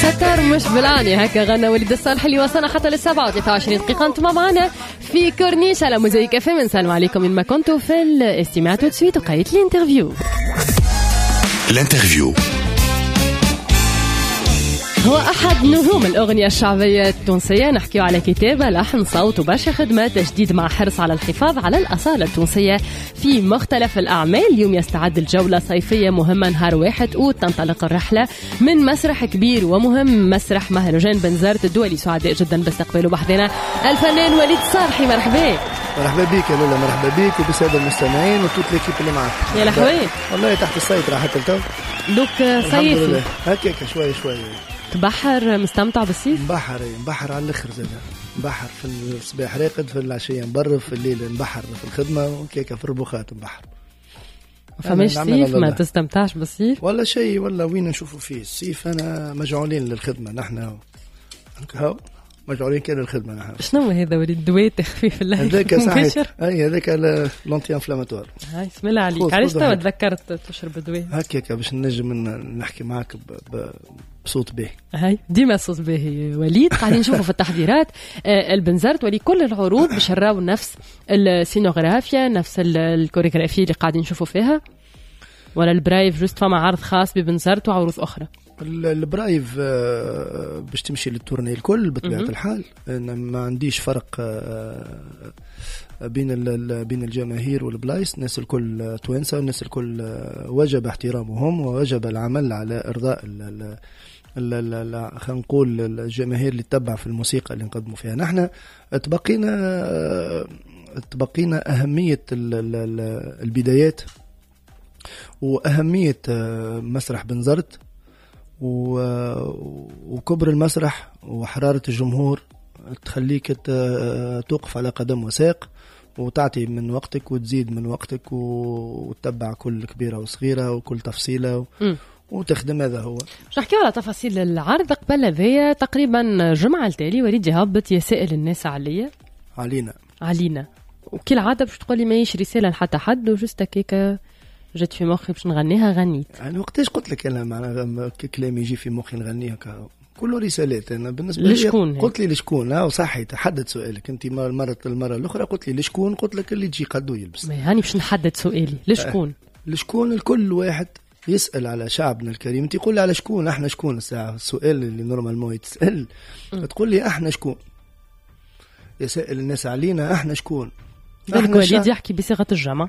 ستار مش بلاني هكا غنى وليد الصالح اللي وصلنا حتى للسبعة 23 دقيقة. انتم معنا في كورنيش على موزايك اف ام. نسلم عليكم من ما كنتوا في الاستماع. تو سويت وقايت الانترفيو. هو أحد نجوم الأغنية الشعبية التونسية. نحكيه على كتابة، لحن، صوت وبرشا خدمة تجديد مع حرص على الحفاظ على الأصالة التونسية في مختلف الأعمال. اليوم يستعد الجولة صيفية مهمة نهار 1 أوت. تنطلق الرحلة من مسرح كبير ومهم، مسرح مهرجان بنزرت الدولي. سعداء جدا باستقباله بحضنا الفنان وليد الصالحي. مرحبا. مرحبا بك يا لولا، مرحبا بك وبالسادة المستمعين وتوت ليكيب اللي معك. يا لهوي والله تحت السيطرة حتى التو. دوك صيفي هكاك شوي بحر. مستمتع بالصيف؟ بحر على الاخر زاد. بحر في الصباح راقد، في العشية نبرف، في الليل نبحر في الخدمة وكيكا في الربوخات نبحر. فماش صيف ما تستمتعش بالصيف ولا شيء ولا وين نشوفوا فيه الصيف. أنا مجعولين للخدمة نحن هاو مجعولين كده الخدمة نحن. شنو هذا وليد دويت خفيف الله هذاك صحيح. أي هذاك لونتي انفلاماتوار. هاي بسم الله عليك. علاش تو تذكرت تشرب دواء هكاك باش نجم نحكي معك بصوت باهي. هاي ديما صوت باهي وليد. قاعدين نشوفوا في التحضيرات البنزرت ولي كل العروض باش نراو نفس السينوغرافيا، نفس الكوريغرافيا اللي قاعدين نشوفوا فيها، ولا البرايف جوست فما عرض خاص ببنزرت وعروض أخرى؟ البرايف باش تمشي للتورني الكل بطبيعة الحال. أنا ما عنديش فرق بين الجماهير والبلايص. الناس الكل توانسة والناس الكل وجب احترامهم ووجب العمل على إرضاء خلينا نقول الجماهير اللي تتبع في الموسيقى اللي نقدموا فيها. نحن تبقينا أهمية البدايات وأهمية مسرح بنزرت وكبر المسرح وحرارة الجمهور تخليك توقف على قدم وساق وتعطي من وقتك وتزيد من وقتك وتتبع كل كبيرة وصغيرة وكل تفصيلة وتخدم. هذا هو. مش نحكي على تفاصيل العرض قبل هذيا تقريبا جمعة التالي وليد يهبط يسائل الناس علينا وكل عادة باش تقولي ما يش رسالة لحتى حد وجست كيكا جت في مخي باش نغنيها غنيت. يعني وقتاش قلت لك انا معناها كلامي يجي في مخي نغنيها كله رسالات. انا بالنسبه لي قلت لي لشكون وصحي تحدد سؤالك انت. المره الاخرى قلت لي لشكون، قلت لك اللي تجي قدو يلبس. يعني باش نحدد سؤالي لشكون الكل واحد يسأل على شعبنا الكريم. انت تقول لي على شكون، احنا شكون الساعه؟ السؤال اللي نورمالمون يتسأل تقول لي احنا شكون، يسأل الناس علينا احنا شكون. وليد يحكي بصيغة الجمع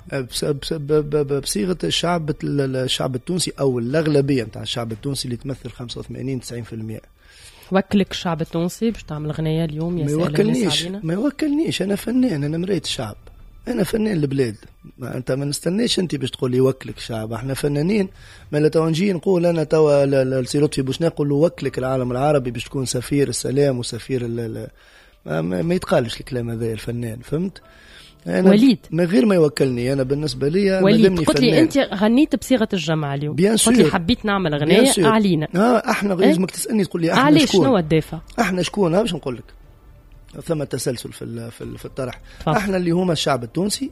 بصيغة الشعب التونسي أو الأغلبية نتاع الشعب التونسي اللي تمثل 85-90%. وكلك الشعب التونسي باش تعمل غنية اليوم؟ ما يوكلنيش. أنا فنان، أنا مراية الشعب، أنا فنان البلاد. أنت ما نستنيش أنت باش تقول لي وكلك الشعب. احنا فنانين. ما لا تو نجي نقول أنا توا السيروت في بوشنا نقول له وكلك العالم العربي باش تكون سفير السلام وسفير ما يتقالش الكلام هذا الفنان. فهمت؟ وليد من غير ما يوكلني. أنا بالنسبة لي وليد قلت لي أنت غنيت بصيغة الجمع اليوم، قلت لي حبيت نعمل غنية علينا. احنا لازمك تسألني تقول لي احنا عليش شكون. شنو الدافع؟ احنا شكون؟ باش نقول لك ثم تسلسل في الطرح. احنا اللي هما الشعب التونسي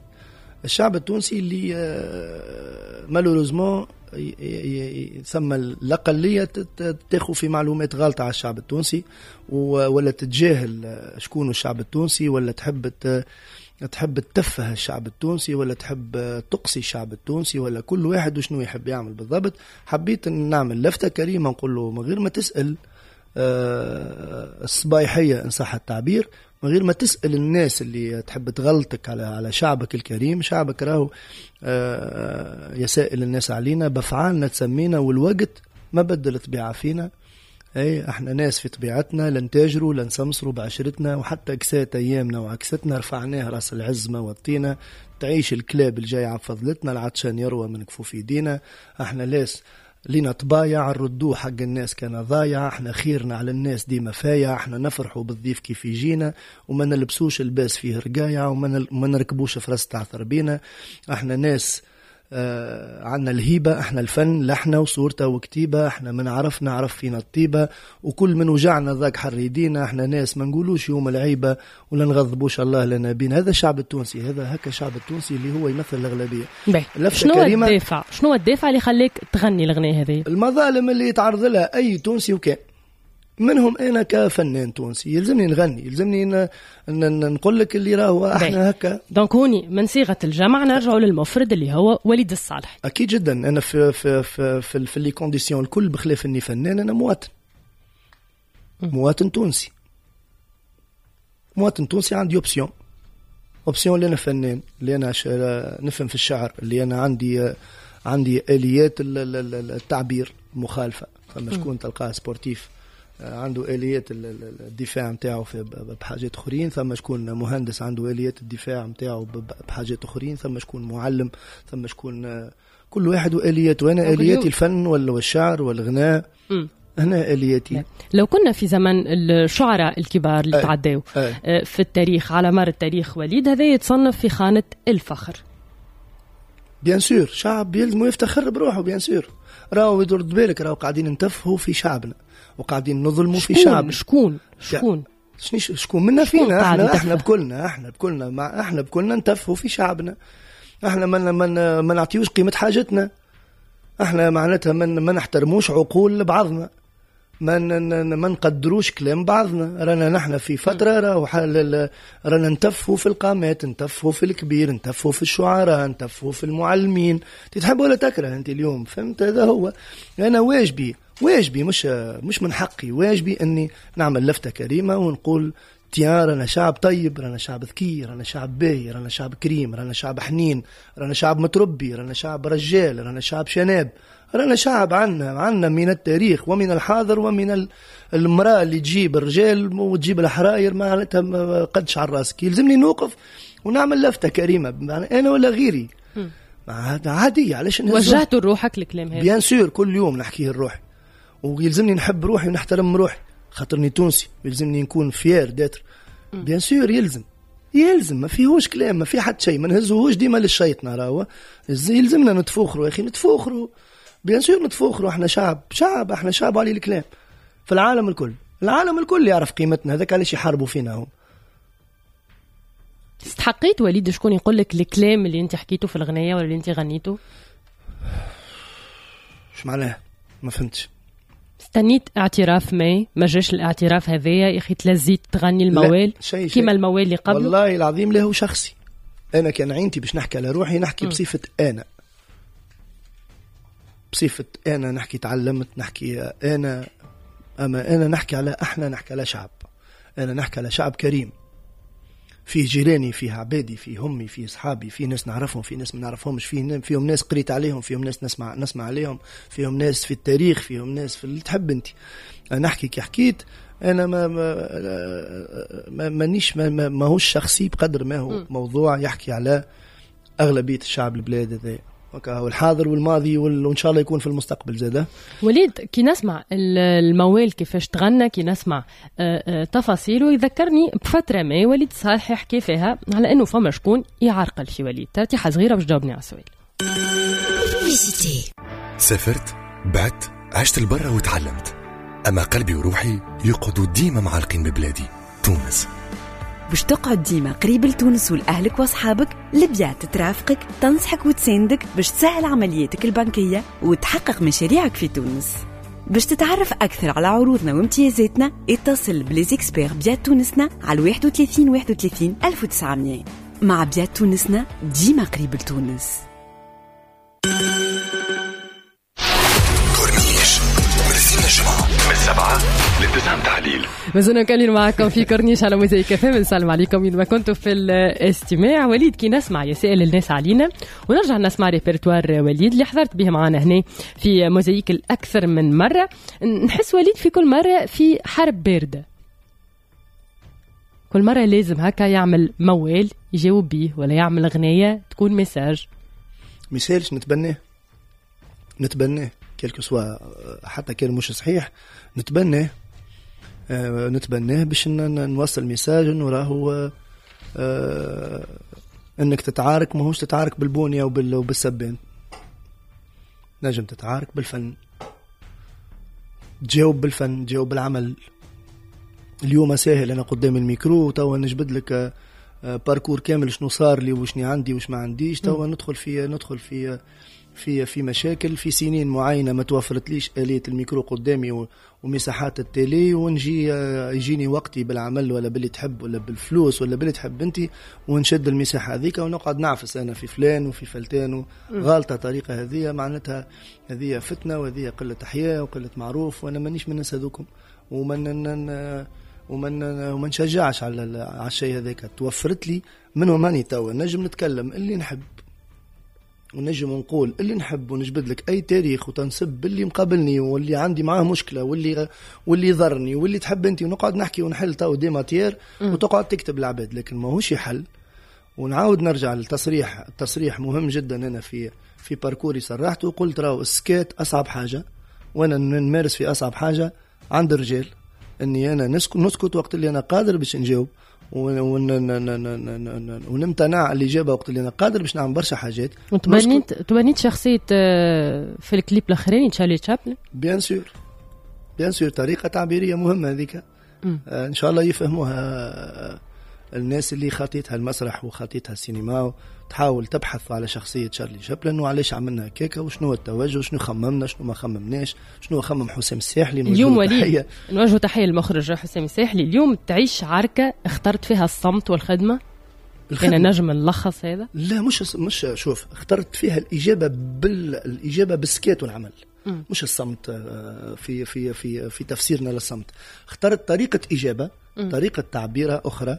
اللي مالوريزمون يسمى الأقلية تاخذ في معلومات غلطة على الشعب التونسي ولا تتجاهل شكون الشعب التونسي، ولا تحب تتفه الشعب التونسي، ولا تحب تقصي الشعب التونسي، ولا كل واحد وشنو يحب يعمل بالضبط. حبيت نعمل لفتة كريمة نقول له من غير ما تسأل الصبايحية إن صح التعبير، من غير ما تسأل الناس اللي تحب تغلطك على شعبك الكريم. شعبك راهو يسائل الناس علينا بفعالنا تسمينا، والوقت ما بدل طبيعة فينا. اي احنا ناس في طبيعتنا لن تاجروا لن سمسروا بعشرتنا، وحتى كسات ايامنا وعكستنا رفعناها راس العزمه والطينه. تعيش الكلاب الجايعه بفضلتنا، العطشان يروى من كفوف يدينا. احنا ناس لينا طبايع، الردو حق الناس كان ضايع. احنا خيرنا على الناس ديما فايع. احنا نفرحوا بالضيف كيف يجينا، وما نلبسوش الباس فيه رقايع، وما نركبوش فرس تعثر بينا. احنا ناس عنا الهيبة. احنا الفن لحنا وصورته وكتيبة. احنا من نعرف فينا الطيبة، وكل من وجعنا ذاك حريدينا. احنا ناس ما نقولوش يوم العيبة ولا نغضبوش الله لنا بينا. هذا الشعب التونسي، هذا هكا الشعب التونسي اللي هو يمثل الأغلبية. شنو الدافع اللي خليك تغني الأغنية هذه؟ المظالم اللي يتعرض لها أي تونسي، وكان منهم أنا كفنان تونسي يلزمني نغني، يلزمني نقول لك اللي راهو احنا هكا. دونك هوني من صيغة الجمع نرجعوا للمفرد اللي هو وليد الصالحي. أكيد جدا. أنا في لي كونديسيون الكل بخلاف إني فنان، أنا مواطن تونسي. مواطن تونسي عندي أوبسيون اللي أنا فنان، اللي أنا نفهم في الشعر، اللي أنا عندي آليات التعبير مخالفة. فما شكون تلقاه سبورتيف عنده آليات الدفاع متاعه بحاجات أخرين، ثم شكون مهندس عنده آليات الدفاع متاعه بحاجات أخرين، ثم شكون معلم، ثم شكون كل واحد وآلياته. وأنا آلياتي الفن والشعر والغناء. هنا آلياتي. لو كنا في زمن الشعراء الكبار اللي تعدوا في التاريخ على مر التاريخ، وليد هذا يتصنف في خانة الفخر. بيان سور شعب يلزم يفتخر بروحه. بيان سور راهو يرد بالك، راهو قاعدين نتفهوا في شعبنا وقاعدين نظلموا في شعبنا. شكون منا فينا؟ احنا بكلنا نتفهوا في شعبنا. احنا ما نعطيوش قيمة حاجتنا. احنا معناتها ما نحترموش عقول بعضنا، ما نقدروش كلام بعضنا. رانا نحن في فترة رانا نتفوا في القامات، نتفوا في الكبير، نتفوا في الشعراء، نتفوا في المعلمين. تتحب ولا تكره انت اليوم؟ فهمت؟ هذا هو. انا واجبي مش من حقي، واجبي اني نعمل لفتة كريمة ونقول تيان رانا شعب طيب، رانا شعب ذكي، رانا شعب باهي، رانا شعب كريم، رانا شعب حنين، رانا شعب متربي، رانا شعب رجال، رانا شعب شناب، رانا شعب عنا من التاريخ ومن الحاضر ومن المرأة اللي تجيب الرجال وتجيب الحراير معناتها قدش على راسك. يلزمني نوقف ونعمل لفتة كريمة أنا ولا غيري عادية. علاش وجهت روحك لكلام هذا؟ بيان سور كل يوم نحكيه الروح، ويلزمني نحب روحي ونحترم روحي خاطرني تونسي، يلزمني نكون فيير داتر. بيان سور يلزم ما فيهوش كلام، ما في حد شيء، ما نهزوهوش ديما للشيطان. راهو يلزمنا نتفوخروا يا اخي، نتفوخروا بيان سور نتفوخروا. احنا شعب احنا شعب عليه الكلام في العالم الكل يعرف قيمتنا. هذاك علاش يحاربوا فينا هم. استحقيت وليد شكون يقول لك الكلام اللي انت حكيته في الغنية ولا اللي انت غنيته؟ ايش معناه؟ ما فهمتش. استنيت اعتراف ما جاش الاعتراف هذايا يا اخي، تلزيت تغني الموال كيما الموال اللي قبل؟ والله العظيم له شخصي. انا كان عينتي باش نحكي على روحي نحكي بصفة انا نحكي تعلمت نحكي انا، اما انا نحكي على نحكي على شعب. انا نحكي على شعب كريم، فيه جيراني، فيه عبادي، فيه همي، فيه صحابي، فيه ناس نعرفهم، فيه ناس ما نعرفهمش، فيهم ناس قريت عليهم، فيهم ناس نسمع عليهم، فيهم ناس في التاريخ، فيهم ناس في اللي تحب انت. انا نحكي كي حكيت انا ما هوش شخصي بقدر ما هو موضوع يحكي على اغلبيه الشعب البلاد هذا والحاضر والماضي وان شاء الله يكون في المستقبل زاده. وليد كي نسمع الموال كيفاش تغنى، كي نسمع تفاصيله يذكرني بفتره ما وليد صالحي حكي فيها على انه فما شكون يعرقل في وليد. ترتيحه صغيره باش تجاوبني على السؤال. سافرت، بعت، عشت البرة وتعلمت، اما قلبي وروحي يقعدوا ديما معلقين ببلادي تونس. باش تقعد ديما قريب لتونس ولأهلك واصحابك، لبيات ترافقك، تنصحك وتساندك باش تسهل عملياتك البنكية وتحقق مشاريعك في تونس. باش تتعرف أكثر على عروضنا وامتيازاتنا اتصل بليزيكسبير بيات تونسنا على 31 31 1900. مع بيات تونسنا ديما قريب لتونس. من 7 ل9 تحليل. مازلنا نكمل معكم في كورنيش على موزايك كافيه. بنسلم عليكم وين ما كنتوا في الاستماع. وليد كي نسمع يسأل الناس علينا ونرجع نسمع ريبرتوار وليد اللي حضرت به معنا هنا في موزايك الأكثر من مرة. نحس وليد في كل مرة في حرب باردة، كل مرة لازم هكا يعمل موال يجاوب بيه ولا يعمل غنية تكون مساج نتبناه كيلكو سوا، حتى كان مش صحيح نتبناه باش نوصل ميساج انه راهو انك تتعارك ماهوش تتعارك بالبونية وبالسبان، نجم تتعارك بالفن، تجاوب بالفن، تجاوب بالعمل. اليوم سهل انا قدام الميكرو توا نجبد لك باركور كامل شنو صار لي وشني عندي وش ما عنديش. توا ندخل في في مشاكل في سنين معينة ما توفرتليش آلية الميكرو قدامي ومساحات التيلي، ونجي يجيني وقتي بالعمل ولا باللي تحب ولا بالفلوس ولا باللي تحب انتي، ونشد المساحة هذيك ونقعد نعفس أنا في فلان وفي فلتان. غالطة طريقة هذه، معناتها هذه فتنة وهذه قلة حياة وقلة معروف، وأنا مانيش من الناس هذوكم، ومن شجعش على الشيء هذاك. توفرت لي منه ماني توا نجم نتكلم اللي نحب ونجم نقول اللي نحب، ونجبد لك اي تاريخ وتنسب اللي مقابلني واللي عندي معاه مشكله واللي ضرني واللي تحب انت، ونقعد نحكي ونحل تو دي ماتير وتقعد تكتب العباد. لكن ما هوش حل. ونعاود نرجع للتصريح. التصريح مهم جدا. انا في باركوري صرحت وقلت راهو السكات اصعب حاجه، وانا نمارس في اصعب حاجه عند الرجال، اني انا نسكت وقت اللي انا قادر باش نجاوب، ونمتنع الإجابة وقت اللي أنا قادر باش نعمل برشا حاجات. تبنيت شخصية في الكليب الأخرين تشارلي تشابلن. بيان سور طريقة تعبيرية مهمة هذيك. إن شاء الله يفهموها الناس اللي خاطيتها المسرح وخاطيتها السينما، تحاول تبحث على شخصية تشارلي تشابلن وعلاش عملنا كيكا وشنو التوجه، شنو خممنا شنو ما خممناش، شنو خمم حسام الساحلي. اليوم وليد نوجه تحية للمخرج حسام الساحلي. اليوم تعيش عركة اخترت فيها الصمت والخدمة. أنا نجم نلخص هذا؟ لا مش شوف، اخترت فيها الإجابة بالسكات والعمل، مش الصمت. في تفسيرنا للصمت اخترت طريقة إجابة، طريقة تعبير أخرى.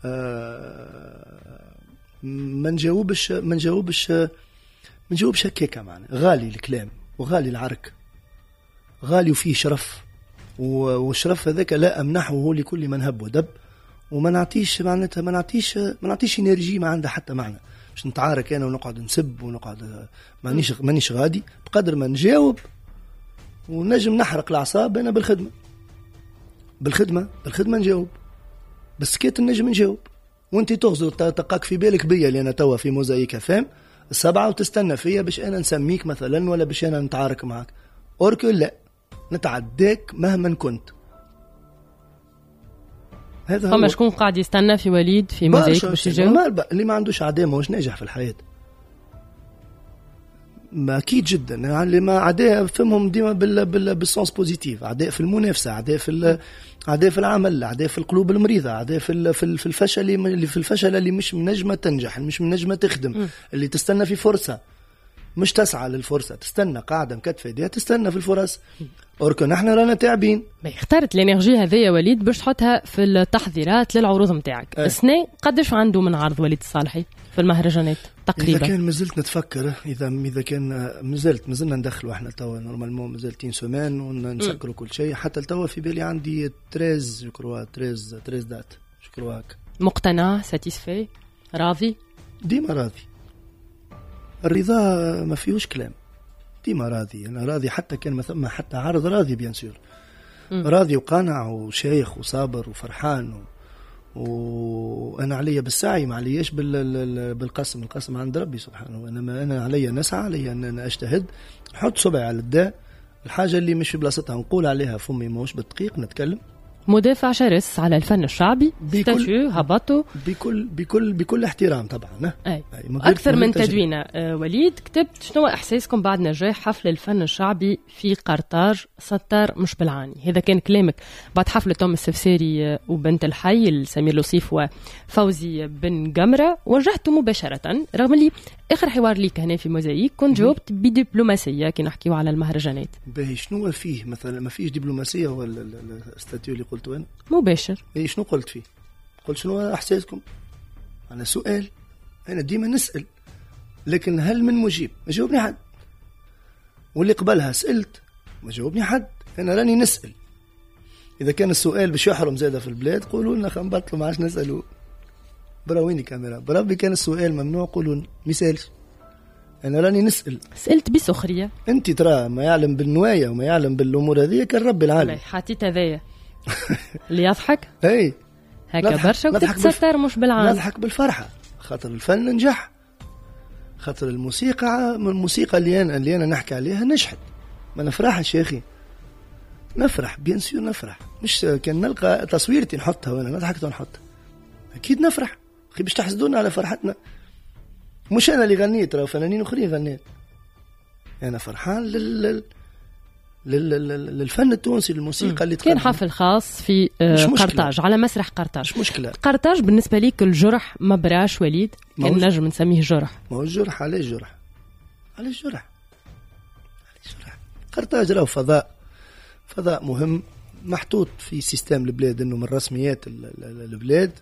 ما نجاوبش هكاكا معنا. غالي الكلام وغالي العرك، غالي وفيه شرف، والشرف هذاك لا أمنحه لكل من هب ودب، وما نعطيش معناتها ما نعطيش انرجي ما عنده حتى معنى باش نتعارك انا ونقعد نسب ونقعد مانيش غادي. بقدر ما نجاوب ونجم نحرق الاعصاب انا بالخدمه نجاوب، بالسكيت النجم نجاوب. وانت تغزو تقاك في بالك بيا اللي انا توا في موزايك فام 7 وتستنى فيا باش انا نسميك مثلا ولا باش انا نتعارك معك. اوركل لا، نتعداك مهما كنت. فما شكون قاعد يستنى في وليد في موزايك باش يجاوب؟ اللي ما عندوش عداء ماهوش ناجح في الحياة. ما أكيد جدا. يعني اللي ما عداء فهمهم ديما بالسونس بوزيتيف، عداء في المنافسة، عداء في العمل، عداء في القلوب المريضة، عداء في الفشل اللي مش منجمة تنجح، مش منجمة تخدم، اللي تستنى في فرصة مش تسعى للفرصة، تستنى قاعدة مكتفة يديها تستنى في الفرص. أوركو نحن رانا تعبين. اختارت الانرجي هذه يا وليد باش تحطها في التحضيرات للعروض متاعك. السنة قدش عنده من عرض وليد الصالحي في المهرجانات تقريبا؟ إذا كان مازلت نتفكر، إذا كان مازلنا ندخلوا احنا توا نورمالمون مازلتين سومان ونسكروا كل شيء. حتى التوا في بالي عندي 13 دات شكروهاك. مقتنع ساتيسفي راضي؟ ديما راضي. الرضا ما فيهوش كلام، ديما راضي. أنا راضي حتى كان ما ثم حتى عرض راضي بيان سور. راضي وقانع وشيخ وصابر وفرحان وأنا علي بالسعي ما عليش بالقسم. القسم عند ربي سبحانه. أنا علي نسعى، علي أن أنا أجتهد، نحط صبعي على الداء. الحاجة اللي مش في بلاصتها نقول عليها فمي موش بالدقيق نتكلم. مدافع شرس على الفن الشعبي، ستاتيو هبطوا بكل احترام طبعا. أكثر من تدوينة. وليد كتبت شنو إحساسكم بعد نجاح حفل الفن الشعبي في قرطاج ستار مش بالعاني؟ هذا كان كلامك بعد حفل توم السفساري وبنت الحي سمير لوصيف وفوزي بن جمرة. وجهته مباشرة رغم اللي آخر حوار ليك هنا في موزايك كنت جاوبت بدبلوماسية كي نحكيو على المهرجانات. باهي شنو فيه مثلا؟ ما فيش دبلوماسية ولا الاستاتيو اللي قلته أنا مباشر. شنو قلت فيه؟ قلت شنو إحساسكم؟ أنا سؤال، أنا ديما نسأل، لكن هل من مجيب؟ ما جاوبني حد. واللي قبلها سألت ما جاوبني حد. أنا راني نسأل. إذا كان السؤال باش يحرم زادة في البلاد قولوا لنا خنبطلوا ما عادش نسألوا. براويني كاميرا بربي كان السؤال ممنوع قولوا لنا مثالش. أنا راني نسأل. سألت بسخرية. أنت ترى ما يعلم بالنوايا وما يعلم بالأمور هذه كان رب العالم. حاتيت هذايا اللي يضحك اي هكا برشا وتتستر مش بالعام. نضحك بالفرحة خاطر الفن نجح، خاطر الموسيقى اللي أنا نحكي عليها نجحت. ما نفرحش يا أخي؟ نفرح بيان سور نفرح. مش كان نلقى تصويرتي نحطها وأنا نضحك ونحطها أكيد نفرح. أخي باش تحسدونا على فرحتنا؟ مش أنا اللي غنيت، راه فنانين أخرين غنيت. أنا فرحان للفن التونسي، للموسيقى اللي كان حفل خاص في قرطاج، على مسرح قرطاج. مش مشكلة. قرطاج بالنسبة ليك الجرح ما براش وليد؟ كان نجم نسميه جرح. ما هو الجرح. علاش جرح؟ قرطاج له فضاء مهم محطوط في سيستم البلاد، انه من رسميات البلاد.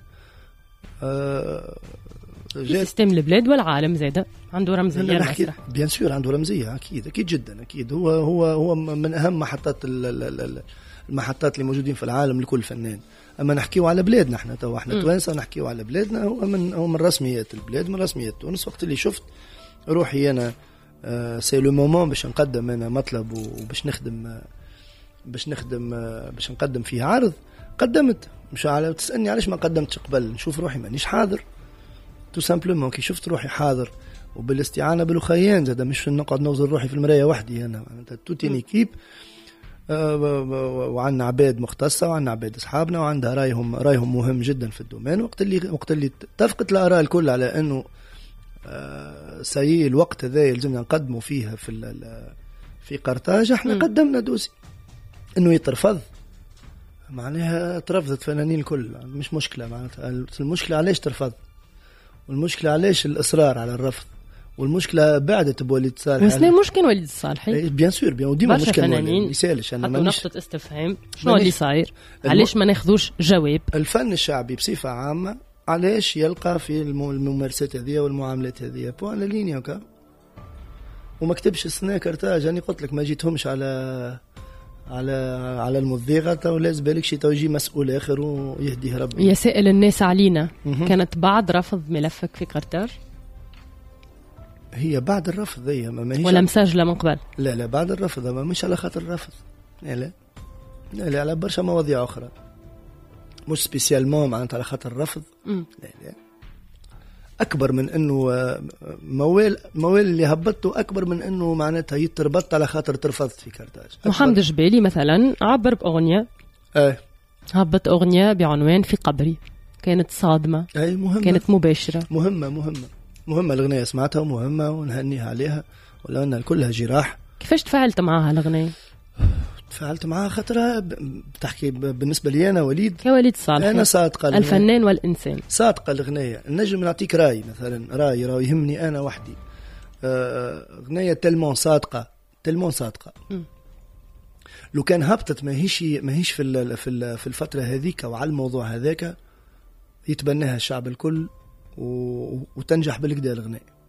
سيستم البلاد والعالم زاده عنده رمزيه المسرح. بيان سور عنده رمزيه، اكيد جدا، اكيد. هو من اهم المحطات اللي موجودين في العالم لكل فنان. اما نحكيو على بلادنا احنا توانسه، نحكيو على بلادنا. هو من رسميات البلاد، من رسميات تونس. وقت اللي شفت روحي انا سي لو مومون باش نقدم انا مطلب وباش نقدم فيه عرض، قدمت. مش على تسالني علاش ما قدمتش قبل، نشوف روحي مانيش حاضر تو سامبلومون. كي شفت روحي حاضر وبالاستعانه بالاخيان زاد، مش نقعد نوزن روحي في المرايه وحدي انا، توتين ايكيب. وعندنا عباد مختصه، وعندنا عباد اصحابنا، وعندها رايهم مهم جدا في الدومين. وقت اللي اتفقت الاراء الكل على انه سيء الوقت هذا يلزمنا نقدموا فيها في قرطاج، احنا قدمنا دوسي انه يترفض. معناها ترفضت فنانين الكل، مش مشكله. معناتها المشكله علاش ترفض، والمشكله علاش الاصرار على الرفض، والمشكله بعدت بوليد صالح. وسنا مش كان وليد الصالحي بيان سور وديما مش كان يسالش. انا حطوا نقطه استفهام، شنو اللي صاير؟ علاش ما ناخذوش جواب؟ الفن الشعبي بصفه عامه علاش يلقى في الممارسات هذه والمعاملات هذه بوان لينيا هكا، وما كتبش السنة كرتاج. أنا قلت لك ما جيتهمش على المضيغة، تو لازم بالك شي تو يجي مسؤول آخر ويهديه ربي. يسأل الناس علينا. كانت بعد رفض ملفك في قرطاج؟ هي بعد الرفض هي ما هيش ولا مسجلة من قبل؟ لا بعد الرفض، ما مش على خاطر الرفض، لا على برشا مواضيع أخرى، مش سبيسيالمون معناتها على خاطر الرفض. لا أكبر من أنه موال اللي هبطته، أكبر من أنه معناتها يتربط على خاطر ترفضت في كرتاج. محمد جبالي مثلا عبر بأغنية، هبط أغنية بعنوان في قبري، كانت صادمة، مهمة، كانت مباشرة، مهمة الأغنية، سمعتها ومهمة ونهنيها عليها، ولو أنها كلها جراح. كيفاش تفاعلت معها الأغنية؟ تفاعلت معها خاطرها بتحكي بالنسبة لي أنا وليد كوليد صالح، أنا صادقة الفنان والإنسان، صادقة الأغنية. النجم نعطيك رأي مثلا، رأي يهمني أنا وحدي. أغنية تلمون صادقة. لو كان هبطت ماهيش في الفترة هذيك وعلى الموضوع هذاك، يتبناها الشعب الكل وتنجح بالكدا الأغنية،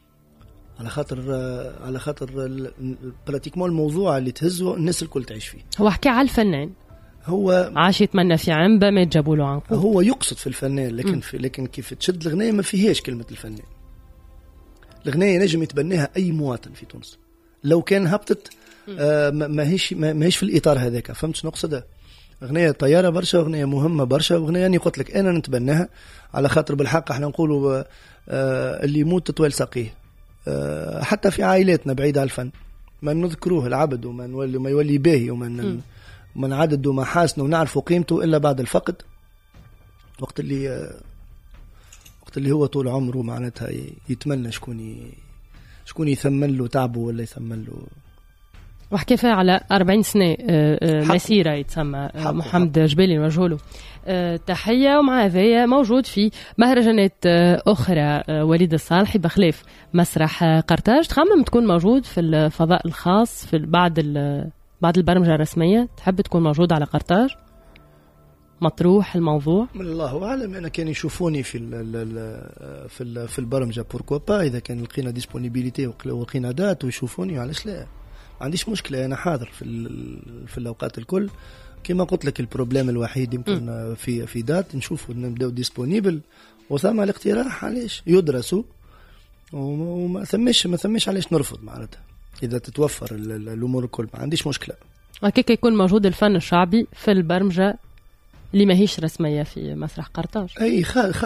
على خاطر براتيكمون الموضوع اللي تهزه الناس الكل تعيش فيه. هو حكى على الفنان، هو عاش يتمنى في عنبه ما جابوا له عنقود. هو يقصد في الفنان، لكن كيف تشد الأغنية ما فيهاش كلمة الفنان. الأغنية نجم يتبناها أي مواطن في تونس لو كان هبطت. ماهيش في الإطار هذاك، فهمت شنو نقصدها؟ أغنية طيارة برشا، أغنية مهمة برشا، أغنية يعني قلت لك أنا نتبناها على خاطر بالحق احنا نقولوا اللي يموت تطويل ساقيه. حتى في عائلاتنا بعيد عن الفن ما نذكروه العبد وما يولي باهي وما نعدد وما حاسنه ونعرفوا قيمته إلا بعد الفقد. وقت اللي هو طول عمره معناتها يتمنى شكون يثمن له تعبه ولا يثمن له. وحكي فيها على 40 سنة مسيرة يتسمى محمد جبالي، نوجه له تحية. ومع هذا موجود في مهرجانات أخرى وليد الصالحي بخلاف مسرح قرطاج. تخمم تكون موجود في الفضاء الخاص في بعد البرمجة الرسمية؟ تحب تكون موجود على قرطاج؟ مطروح الموضوع؟ من الله أعلم. أنا كان يشوفوني في البرمجة بوركوا با، إذا كان لقينا ديسبونيبيليتي ولقينا دات ويشوفوني، علاش لا؟ ما عنديش مشكلة، أنا حاضر في الأوقات الكل. كما قلت لك البروبليم الوحيد يمكن في دات نشوفه نبدأ ديسبونيبل، وثم الاقتراح علاش يدرسوا، وما ثمش علاش نرفض معناتها إذا تتوفر الأمور الكل. ما عنديش مشكلة. هكاك يكون موجود الفن الشعبي في البرمجة اللي ماهيش رسمية في مسرح قرطاج. أي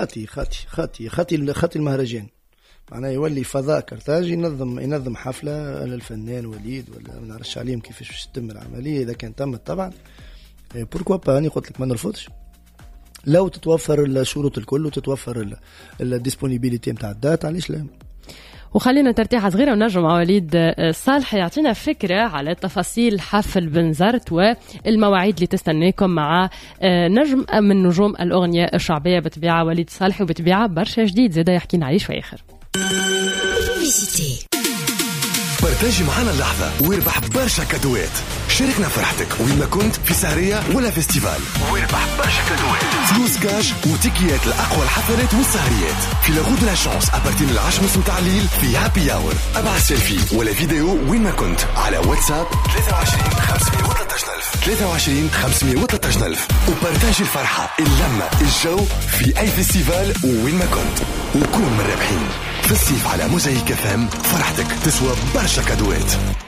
خاتي المهرجان معناه يولي فضاء قرطاج ينظم حفلة للفنان وليد، ولا ما نعرفش عليهم كيفاش تتم العملية. إذا كان تمت طبعا بوركوا با، أنا قلت لك ما نرفضش لو تتوفر الشروط الكل وتتوفر الديسبونيبيليتي نتاع الدات، علاش لا؟ وخلينا ترتيحة صغيرة ونرجع مع وليد صالح يعطينا فكرة على تفاصيل حفل بنزرت والمواعيد اللي تستنيكم مع نجم من نجوم الأغنية الشعبية بطبيعة وليد صالح، وبطبيعة برشا جديد زيدا يحكينا عليه شوي آخر. بارتاجي معنا اللحظة واربح برشا كادوات. شاركنا فرحتك وين ما كنت في سهرية ولا فيستيفال، واربح برشا كادوات، فلوس كاش وتيكيات لأقوى الحفلات والسهريات في لاغود لا شانس أبارتي من 10 متاع الليل في هابي اور. ابعث سيلفي ولا فيديو وين ما كنت على واتساب 23 513 23 513 وبارتاجي الفرحة، اللمة، الجو في أي فيستيفال وين ما كنت، وكون من الرابحين. في الصيف على موزايك FM فرحتك تسوى برشا كادوات.